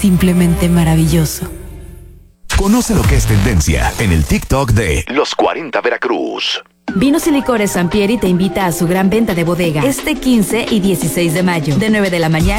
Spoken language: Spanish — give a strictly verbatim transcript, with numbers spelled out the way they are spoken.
simplemente maravilloso. Conoce lo que es tendencia en el TikTok de Los cuarenta Veracruz. Vinos y Licores Sampieri te invita a su gran venta de bodega este quince y dieciséis de mayo, de nueve de la mañana